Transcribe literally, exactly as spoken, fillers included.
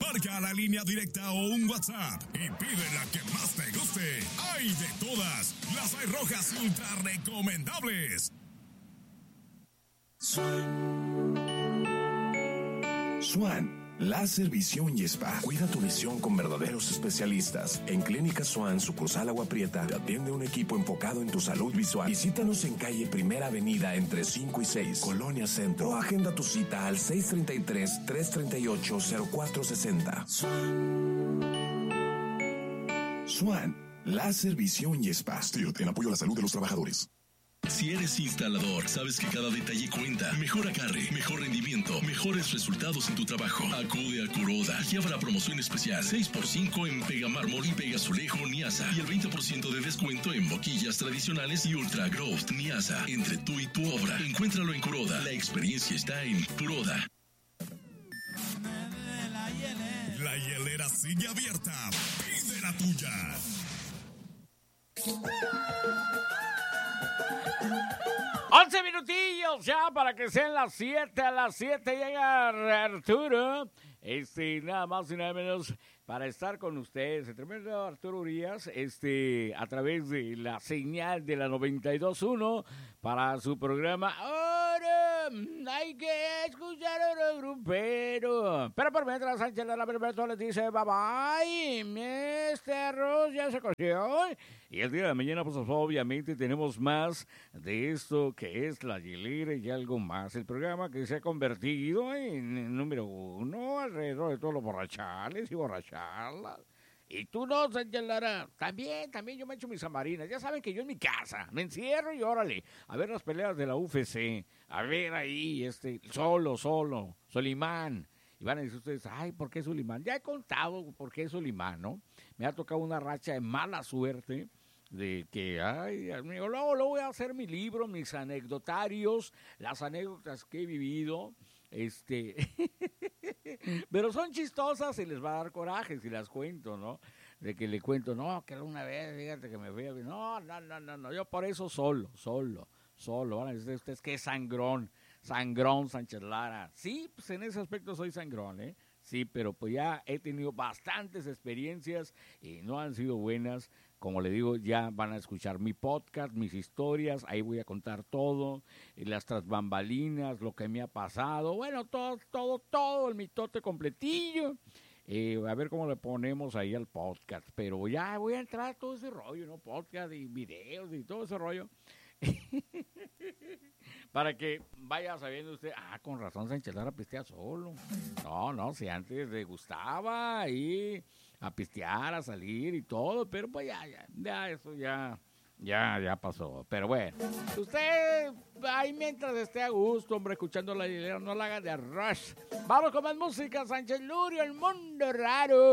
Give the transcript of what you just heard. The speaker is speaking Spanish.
Marca a la línea directa o un WhatsApp y pide la que más te guste. Hay de todas. Las hay rojas ultra recomendables. Swan. Swan. Láser, visión y spa. Cuida tu visión con verdaderos especialistas. En Clínica Swan, sucursal Agua Prieta, te atiende un equipo enfocado en tu salud visual. Visítanos en calle Primera Avenida entre cinco y seis, Colonia Centro. O agenda tu cita al seis treinta y tres, tres treinta y ocho, cero cuatro sesenta. Swan. Swan. Láser, visión y spa. Stilt, en apoyo a la salud de los trabajadores. Si eres instalador, sabes que cada detalle cuenta. Mejor agarre, mejor rendimiento, mejores resultados en tu trabajo. Acude a Kuroda. Aquí habrá promoción especial. seis por cinco en Pega Mármol y Pega Azulejo Niasa. Y el veinte por ciento de descuento en boquillas tradicionales y Ultra Growth Niasa. Entre tú y tu obra. Encuéntralo en Kuroda. La experiencia está en Kuroda. La hielera sigue abierta. Pide la tuya. once minutillos ya para que sean las siete. A las siete llega Arturo. Este, nada más y nada menos para estar con ustedes. El tremendo Arturo Urias, este, a través de la señal de la noventa y dos punto uno para su programa. Ahora hay que escuchar a los gruperos. Pero por mientras Sánchez Lara Berberto les dice bye bye. Este arroz ya se coció. Y el día de mañana, pues obviamente tenemos más de esto que es la hielera y algo más. El programa que se ha convertido en el número uno alrededor de todos los borrachales y borracharlas. Y tú no, Sánchez Lara. También, también yo me echo mis zamarinas. Ya saben que yo en mi casa me encierro y órale, a ver las peleas de la U F C. A ver ahí, este, solo, solo, Solimán. Y van a decir ustedes, ay, ¿por qué Solimán? Ya he contado por qué Solimán, ¿no? Me ha tocado una racha de mala suerte. De que, ay, amigo, luego lo voy a hacer mi libro, mis anecdotarios, las anécdotas que he vivido, este, pero son chistosas y les va a dar coraje si las cuento, ¿no? De que le cuento, no, que una vez, fíjate que me fui a... No, no, no, no, no, yo por eso solo, solo, solo, van a decir ustedes que sangrón, sangrón Sánchez Lara. Sí, pues en ese aspecto soy sangrón, ¿eh? Sí, pero pues ya he tenido bastantes experiencias y no han sido buenas. Como le digo, ya van a escuchar mi podcast, mis historias, ahí voy a contar todo, las tras bambalinas, lo que me ha pasado, bueno, todo, todo, todo, el mitote completillo. Eh, a ver cómo le ponemos ahí al podcast, pero ya voy a entrar a todo ese rollo, ¿no? Podcast y videos y todo ese rollo. Para que vaya sabiendo usted, ah, con razón Sánchez Lara pistea solo. No, no, si antes le gustaba y a pistear, a salir y todo, pero pues ya, ya, ya, eso ya, ya, ya pasó. Pero bueno, usted ahí mientras esté a gusto, hombre, escuchando la hilera, no la haga de arroz. Vamos con más música, Sánchez Lurio, el mundo raro.